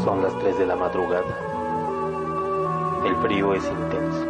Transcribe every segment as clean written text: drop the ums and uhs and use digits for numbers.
Son las 3 de la madrugada. El frío es intenso.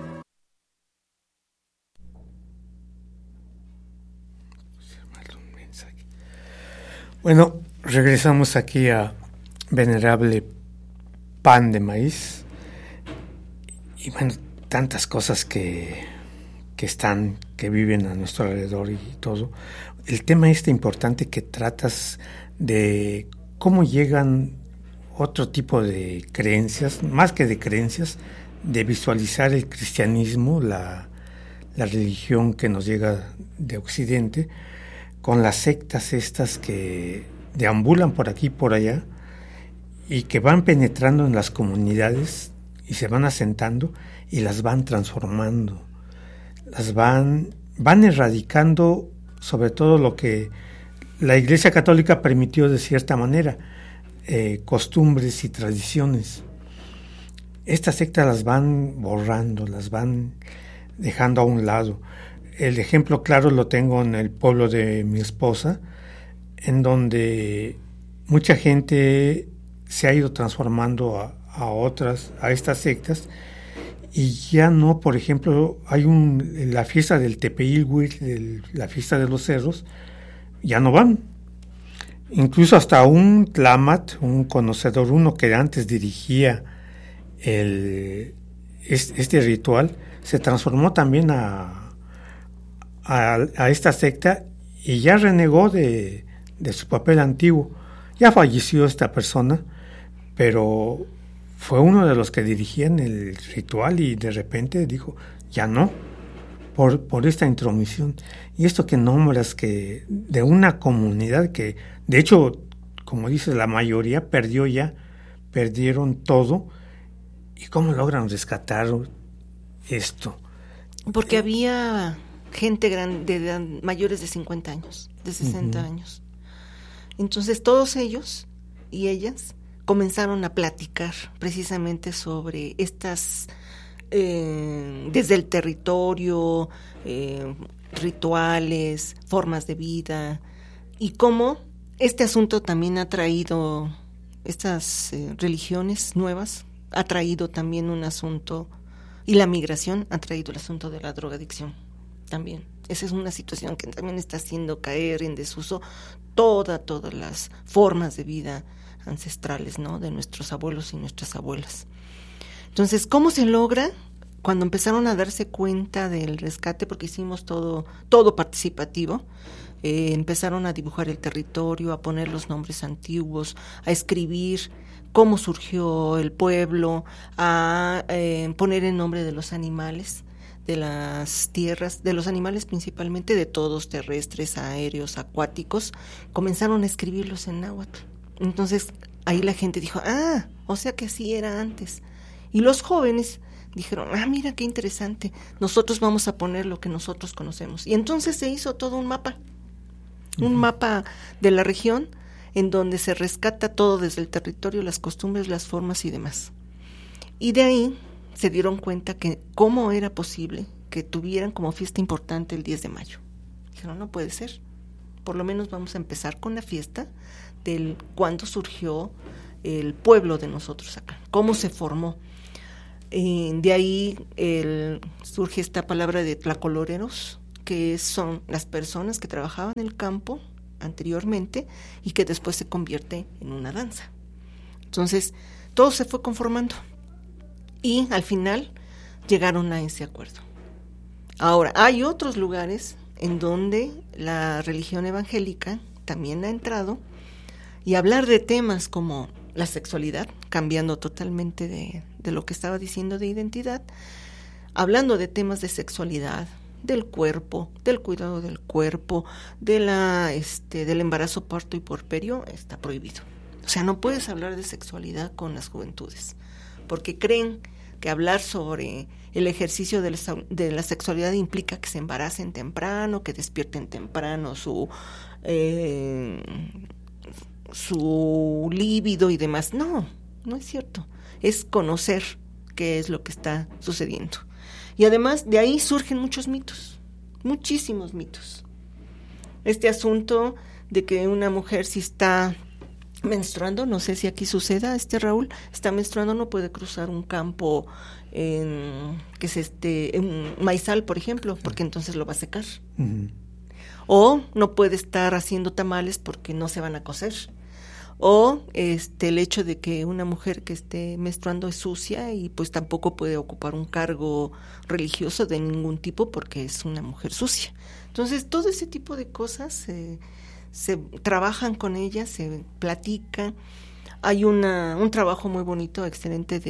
Bueno, regresamos aquí a Venerable Pan de Maíz. Y bueno, tantas cosas que viven a nuestro alrededor y todo. El tema importante que tratas de cómo llegan otro tipo de creencias, más que de creencias, de visualizar el cristianismo, la religión que nos llega de Occidente, con las sectas estas que deambulan por aquí y por allá y que van penetrando en las comunidades y se van asentando y las van transformando, las van erradicando, sobre todo lo que la Iglesia Católica permitió de cierta manera, costumbres y tradiciones. Estas sectas las van borrando, las van dejando a un lado. El ejemplo claro lo tengo en el pueblo de mi esposa, en donde mucha gente se ha ido transformando a estas sectas, y ya no, por ejemplo, hay la fiesta del Tepeilhuitl, la fiesta de los cerros, ya no van. Incluso hasta un tlámat, un conocedor, uno que antes dirigía este ritual, se transformó también a esta secta y ya renegó de su papel antiguo. Ya falleció esta persona, pero fue uno de los que dirigían el ritual y de repente dijo, ya no, por esta intromisión. Y esto que nombras, que de una comunidad que, de hecho, como dices, la mayoría perdieron todo. ¿Y cómo logran rescatar esto? Porque había gente grande, de edad, mayores de 50 años, de 60 años. Entonces todos ellos y ellas comenzaron a platicar precisamente sobre estas, desde el territorio, rituales, formas de vida, y cómo este asunto también ha traído, estas religiones nuevas, ha traído también un asunto, y la migración ha traído el asunto de la drogadicción también. Esa es una situación que también está haciendo caer en desuso todas las formas de vida ancestrales, ¿no?, de nuestros abuelos y nuestras abuelas. Entonces, ¿cómo se logra? Cuando empezaron a darse cuenta del rescate, porque hicimos todo participativo, empezaron a dibujar el territorio, a poner los nombres antiguos, a escribir cómo surgió el pueblo, a poner el nombre de los animales, de las tierras, de los animales principalmente, de todos, terrestres, aéreos, acuáticos, comenzaron a escribirlos en náhuatl. Entonces ahí la gente dijo, o sea que así era antes. Y los jóvenes dijeron, mira qué interesante, nosotros vamos a poner lo que nosotros conocemos. Y entonces se hizo todo un mapa de la región, en donde se rescata todo desde el territorio, las costumbres, las formas y demás. Y de ahí se dieron cuenta que cómo era posible que tuvieran como fiesta importante el 10 de mayo. Dijeron, no puede ser, por lo menos vamos a empezar con la fiesta del cuándo surgió el pueblo de nosotros acá, cómo se formó. De ahí surge esta palabra de tlacoloreros, que son las personas que trabajaban en el campo anteriormente y que después se convierte en una danza. Entonces, todo se fue conformando y al final llegaron a ese acuerdo. Ahora, hay otros lugares en donde la religión evangélica también ha entrado, y hablar de temas como la sexualidad, cambiando totalmente de lo que estaba diciendo de identidad, hablando de temas de sexualidad, del cuerpo, del cuidado del cuerpo, del embarazo, parto y puerperio, está prohibido. O sea, no puedes hablar de sexualidad con las juventudes, porque creen que hablar sobre el ejercicio de la sexualidad implica que se embaracen temprano, que despierten temprano su líbido y demás. No es cierto. Es conocer qué es lo que está sucediendo. Y además de ahí surgen muchos mitos, muchísimos mitos. Este asunto de que una mujer, si está menstruando, no sé si aquí suceda, Raúl, está menstruando, no puede cruzar un campo en maizal, por ejemplo, porque entonces lo va a secar. Ujú. O no puede estar haciendo tamales porque no se van a cocer. O el hecho de que una mujer que esté menstruando es sucia y pues tampoco puede ocupar un cargo religioso de ningún tipo porque es una mujer sucia. Entonces, todo ese tipo de cosas se trabajan con ellas, se platican. Hay un trabajo muy bonito, excelente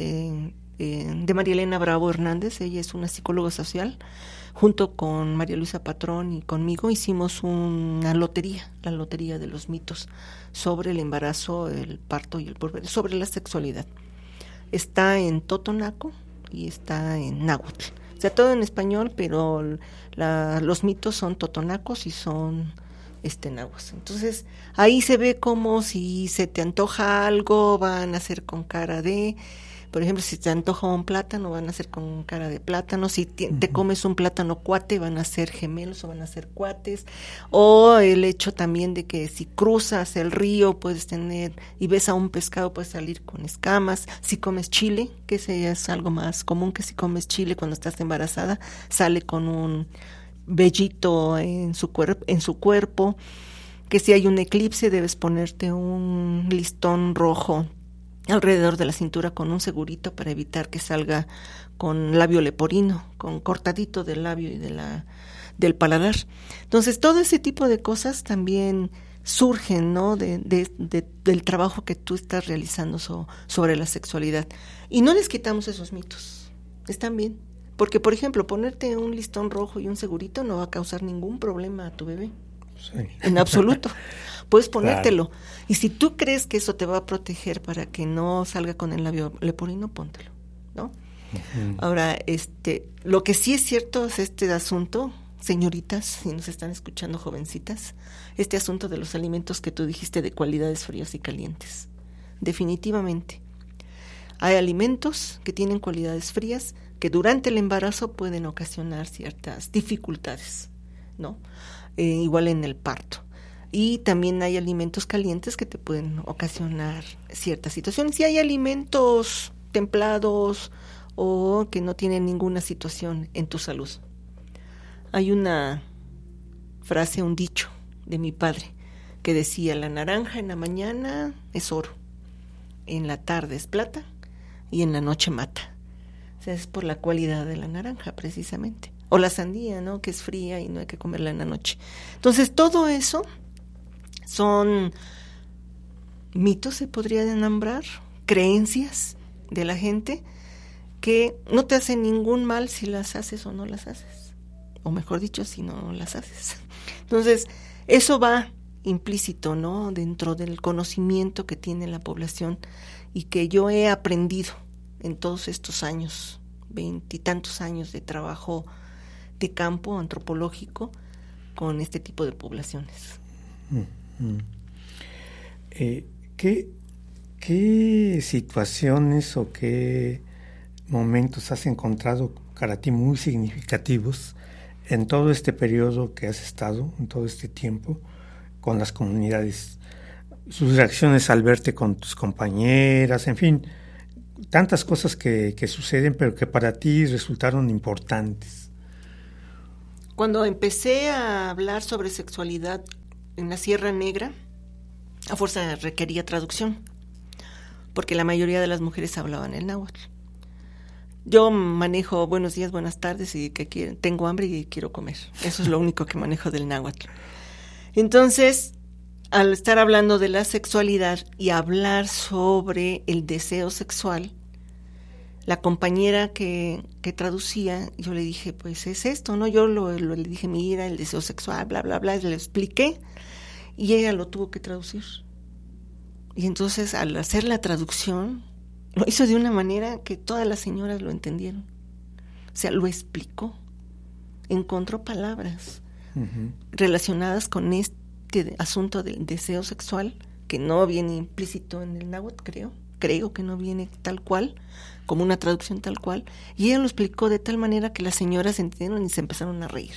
de María Elena Bravo Hernández. Ella es una psicóloga social. Junto con María Luisa Patrón y conmigo hicimos una lotería, la lotería de los mitos, sobre el embarazo, el parto y el porvenir, sobre la sexualidad. Está en totonaco y está en náhuatl. O sea, todo en español, pero los mitos son totonacos y son náhuatl. Entonces, ahí se ve como si se te antoja algo, van a hacer con cara de... Por ejemplo, si te antoja un plátano, van a ser con cara de plátano. Si te comes un plátano cuate, van a ser gemelos o van a ser cuates. O el hecho también de que si cruzas el río puedes tener, y ves a un pescado, puedes salir con escamas. Si comes chile, que ese es algo más común, que si comes chile cuando estás embarazada, sale con un vellito en su cuerpo. Que si hay un eclipse, debes ponerte un listón rojo alrededor de la cintura con un segurito para evitar que salga con labio leporino, con cortadito del labio y del paladar. Entonces, todo ese tipo de cosas también surgen, ¿no?, del trabajo que tú estás realizando sobre la sexualidad. Y no les quitamos esos mitos, están bien. Porque, por ejemplo, ponerte un listón rojo y un segurito no va a causar ningún problema a tu bebé. Sí. En absoluto. Puedes ponértelo. Claro. Y si tú crees que eso te va a proteger para que no salga con el labio leporino, póntelo, ¿no? Uh-huh. Ahora, lo que sí es cierto es este asunto, señoritas, si nos están escuchando, jovencitas, este asunto de los alimentos que tú dijiste de cualidades frías y calientes. Definitivamente. Hay alimentos que tienen cualidades frías que durante el embarazo pueden ocasionar ciertas dificultades, ¿no? Igual en el parto. Y también hay alimentos calientes que te pueden ocasionar ciertas situaciones. Y hay alimentos templados o que no tienen ninguna situación en tu salud. Hay una frase, un dicho de mi padre que decía: la naranja en la mañana es oro, en la tarde es plata y en la noche mata. O sea, es por la cualidad de la naranja, precisamente. O la sandía, ¿no?, que es fría y no hay que comerla en la noche. Entonces, todo eso son mitos, se podrían nombrar, creencias de la gente que no te hacen ningún mal si las haces o no las haces. O mejor dicho, si no las haces. Entonces, eso va implícito, ¿no?, dentro del conocimiento que tiene la población y que yo he aprendido en todos estos años, 20 y tantos años de trabajo de campo antropológico con este tipo de poblaciones. ¿Qué situaciones o qué momentos has encontrado para ti muy significativos en todo este periodo que has estado, en todo este tiempo, con las comunidades? Sus reacciones al verte con tus compañeras, en fin, tantas cosas que suceden, pero que para ti resultaron importantes. Cuando empecé a hablar sobre sexualidad en la Sierra Negra, a fuerza requería traducción, porque la mayoría de las mujeres hablaban el náhuatl. Yo manejo buenos días, buenas tardes y tengo hambre y quiero comer. Eso es lo único que manejo del náhuatl. Entonces, al estar hablando de la sexualidad y hablar sobre el deseo sexual, la compañera que traducía, yo le dije, pues es esto, ¿no? Yo le dije, mira, el deseo sexual, bla, bla, bla, le expliqué y ella lo tuvo que traducir. Y entonces, al hacer la traducción, lo hizo de una manera que todas las señoras lo entendieron. O sea, lo explicó, encontró palabras relacionadas con este asunto del deseo sexual, que no viene implícito en el náhuatl, creo que no viene tal cual, como una traducción tal cual, y ella lo explicó de tal manera que las señoras entendieron y se empezaron a reír.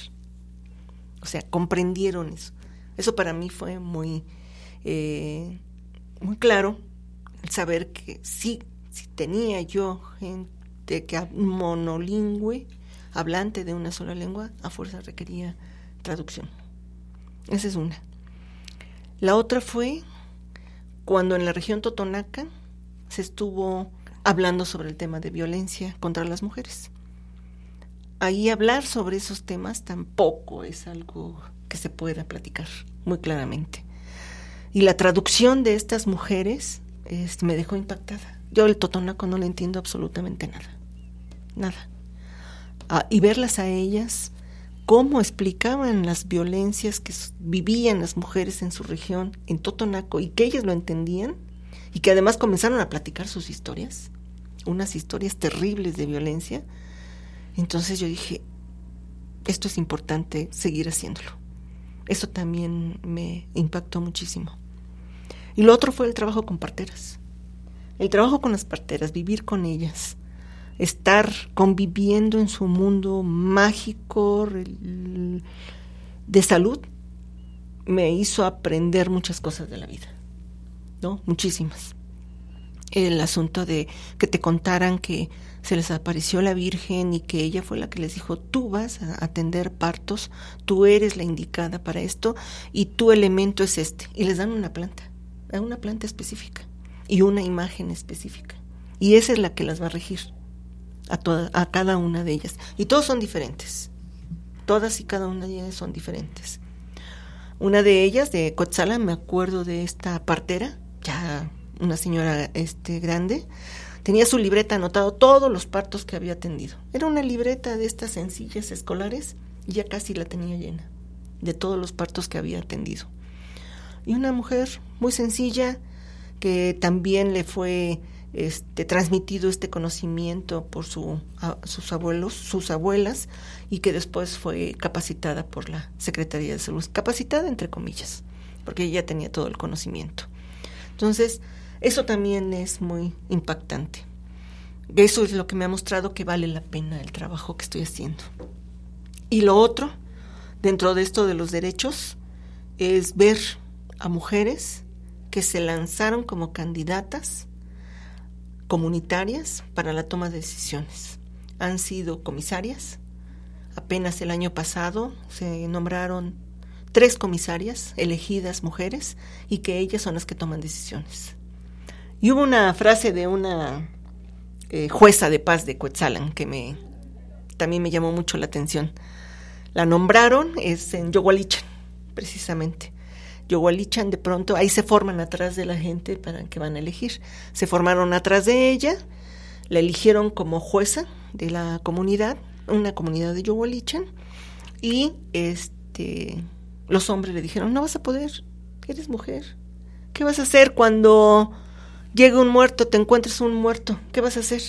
O sea, comprendieron eso. Eso para mí fue muy muy claro el saber que sí, si tenía yo gente que monolingüe, hablante de una sola lengua, a fuerza requería traducción. Esa es una. La otra fue cuando en la región Totonaca se estuvo hablando sobre el tema de violencia contra las mujeres. Ahí hablar sobre esos temas tampoco es algo que se pueda platicar muy claramente. Y la traducción de estas mujeres me dejó impactada. Yo el totonaco no le entiendo absolutamente nada. Y verlas a ellas, cómo explicaban las violencias que vivían las mujeres en su región, en Totonaco, y que ellas lo entendían, y que además comenzaron a platicar sus historias, unas historias terribles de violencia. Entonces yo dije, esto es importante seguir haciéndolo. Eso también me impactó muchísimo. Y lo otro fue el trabajo con parteras. El trabajo con las parteras, vivir con ellas, estar conviviendo en su mundo mágico de salud, me hizo aprender muchas cosas de la vida, ¿no? Muchísimas. El asunto de que te contaran que se les apareció la Virgen y que ella fue la que les dijo, tú vas a atender partos, tú eres la indicada para esto y tu elemento es este. Y les dan una planta específica y una imagen específica. Y esa es la que las va a regir a cada una de ellas. Y todos son diferentes. Todas y cada una de ellas son diferentes. Una de ellas, de Cuetzalan, me acuerdo de esta partera, ya una señora grande, tenía su libreta anotado todos los partos que había atendido. Era una libreta de estas sencillas escolares y ya casi la tenía llena de todos los partos que había atendido. Y una mujer muy sencilla que también le fue transmitido este conocimiento por sus abuelos, sus abuelas, y que después fue capacitada por la Secretaría de Salud, capacitada entre comillas, porque ella tenía todo el conocimiento. Entonces, eso también es muy impactante. Eso es lo que me ha mostrado que vale la pena el trabajo que estoy haciendo. Y lo otro, dentro de esto de los derechos, es ver a mujeres que se lanzaron como candidatas comunitarias para la toma de decisiones. Han sido comisarias. Apenas el año pasado se nombraron 3 comisarias elegidas mujeres y que ellas son las que toman decisiones. Y hubo una frase de una jueza de paz de Cuetzalan que también me llamó mucho la atención. La nombraron, es en Yogualichan, precisamente. Yogualichan, de pronto, ahí se forman atrás de la gente para que van a elegir. Se formaron atrás de ella, la eligieron como jueza de la comunidad, una comunidad de Yogualichan, y los hombres le dijeron, no vas a poder, eres mujer. ¿Qué vas a hacer cuando llegue un muerto, te encuentres un muerto? ¿Qué vas a hacer?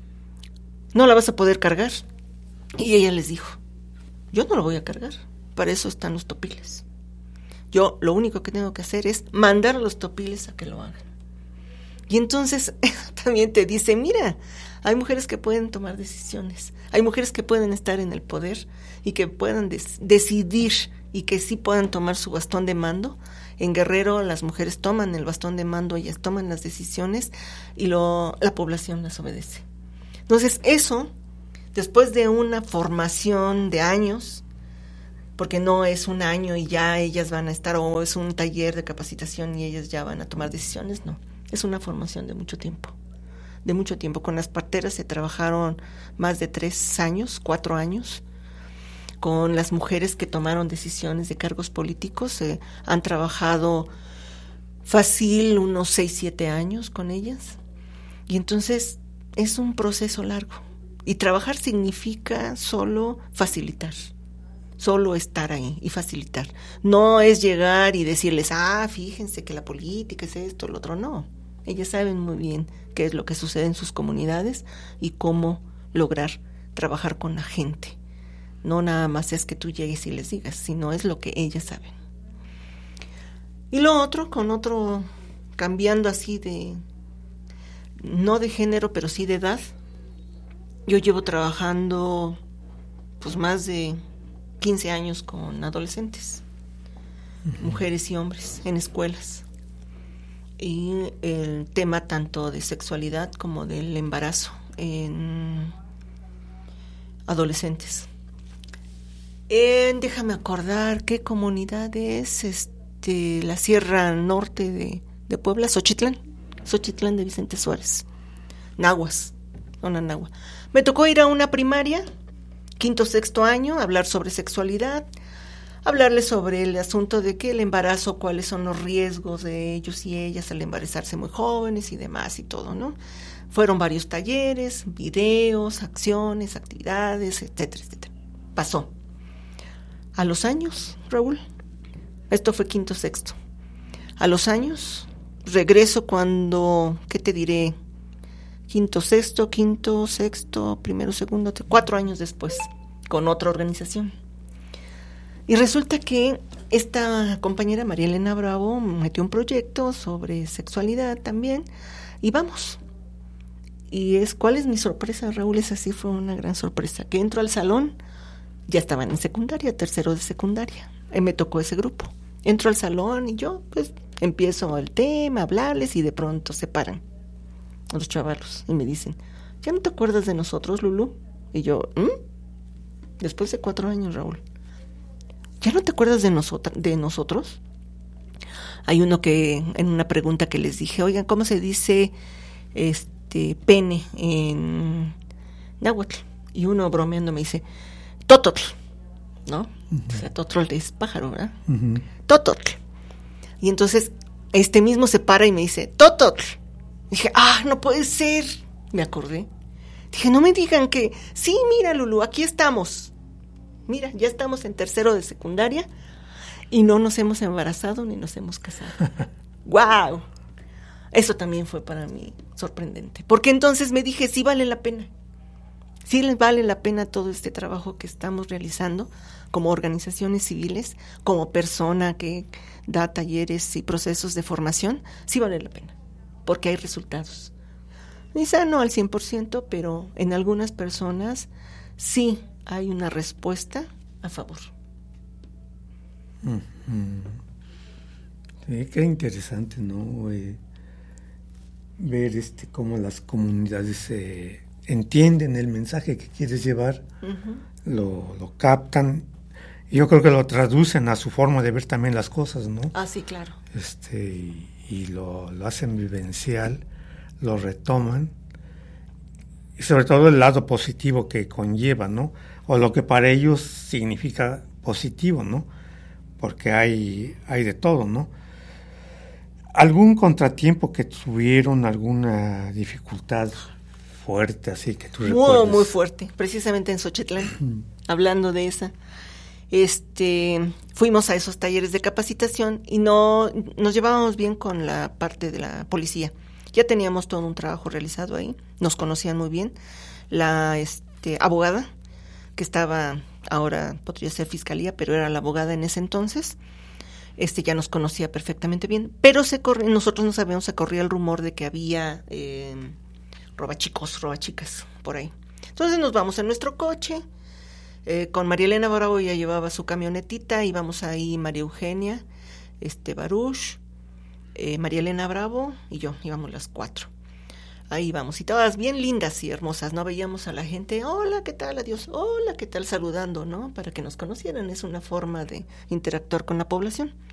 No la vas a poder cargar. Y ella les dijo, yo no lo voy a cargar, para eso están los topiles. Yo lo único que tengo que hacer es mandar a los topiles a que lo hagan. Y entonces también te dice, mira, hay mujeres que pueden tomar decisiones, hay mujeres que pueden estar en el poder y que puedan decidir y que sí puedan tomar su bastón de mando. En Guerrero las mujeres toman el bastón de mando, ellas toman las decisiones y la población las obedece. Entonces eso, después de una formación de años, porque no es un año y ya ellas van a estar, o es un taller de capacitación y ellas ya van a tomar decisiones, no. Es una formación de mucho tiempo. De mucho tiempo. Con las parteras se trabajaron más de 3 años, 4 años. Con las mujeres que tomaron decisiones de cargos políticos, han trabajado fácil unos 6, 7 años con ellas. Y entonces es un proceso largo. Y trabajar significa solo facilitar. Solo estar ahí y facilitar. No es llegar y decirles, fíjense que la política es esto, lo otro. No. Ellas saben muy bien qué es lo que sucede en sus comunidades y cómo lograr trabajar con la gente. No nada más es que tú llegues y les digas, sino es lo que ellas saben. Y lo otro, cambiando así no de género, pero sí de edad. Yo llevo trabajando pues más de 15 años con adolescentes, mujeres y hombres, en escuelas. y el tema tanto de sexualidad como del embarazo en adolescentes. Déjame acordar qué comunidad es, la Sierra Norte de Puebla, Xochitlán de Vicente Suárez, Nahuas, zona Nahua. Me tocó ir a una primaria, 5º, 6º año, hablar sobre sexualidad, hablarles sobre el asunto de que el embarazo, cuáles son los riesgos de ellos y ellas al embarazarse muy jóvenes y demás y todo, ¿no? Fueron varios talleres, videos, acciones, actividades, etcétera, etcétera. Pasó. A los años, Raúl, esto fue 5º, 6º. A los años, regreso cuando, ¿qué te diré? 5º, 6º, 5º, 6º, 1º, 2º, 4 años después, con otra organización. Y resulta que esta compañera María Elena Bravo metió un proyecto sobre sexualidad también, y vamos. Y ¿cuál es mi sorpresa, Raúl? Esa sí fue una gran sorpresa, que entro al salón, ya estaban en secundaria, 3º de secundaria, me tocó ese grupo. Entro al salón y yo, pues, empiezo el tema, a hablarles, y de pronto se paran los chavalos y me dicen, ¿ya no te acuerdas de nosotros, Lulú? Y yo, después de 4 años, Raúl, ¿ya no te acuerdas de nosotros? Hay uno que, en una pregunta que les dije, oigan, ¿cómo se dice pene en náhuatl? Y uno bromeando me dice, tototl, ¿no? Uh-huh. O sea, tototl es pájaro, ¿verdad? Uh-huh. Tototl. Y entonces, mismo se para y me dice, tototl. Dije, no puede ser. Me acordé. Dije, no me digan que, sí, mira, Lulú, aquí estamos. Mira, ya estamos en 3º de secundaria y no nos hemos embarazado ni nos hemos casado. ¡Guau! Eso también fue para mí sorprendente. Porque entonces me dije, sí vale la pena. Sí les vale la pena todo este trabajo que estamos realizando como organizaciones civiles, como persona que da talleres y procesos de formación. Sí vale la pena, porque hay resultados. Quizá no al 100%, pero en algunas personas sí hay una respuesta a favor. Sí, qué interesante, ¿no? Ver cómo las comunidades entienden el mensaje que quieres llevar, uh-huh. lo captan, y yo creo que lo traducen a su forma de ver también las cosas, ¿no? Sí, claro. Y lo hacen vivencial, lo retoman, y sobre todo el lado positivo que conlleva, ¿no? O lo que para ellos significa positivo, ¿no? Porque hay de todo, ¿no? ¿Algún contratiempo que tuvieron, alguna dificultad fuerte así que tú recuerdes? Muy fuerte, precisamente en Xochitlán, hablando de esa. Fuimos a esos talleres de capacitación y nos llevábamos bien con la parte de la policía. Ya teníamos todo un trabajo realizado ahí, nos conocían muy bien. La abogada, que estaba, ahora podría ser fiscalía, pero era la abogada en ese entonces, ya nos conocía perfectamente bien, pero nosotros no sabíamos, se corría el rumor de que había robachicas por ahí. Entonces nos vamos en nuestro coche, con María Elena Bravo, ya llevaba su camionetita, íbamos ahí María Eugenia, Baruch, María Elena Bravo y yo, íbamos las 4. Ahí íbamos, y todas bien lindas y hermosas, ¿no? Veíamos a la gente, hola, ¿qué tal? Adiós, hola, ¿qué tal? Saludando, ¿no? Para que nos conocieran, es una forma de interactuar con la población.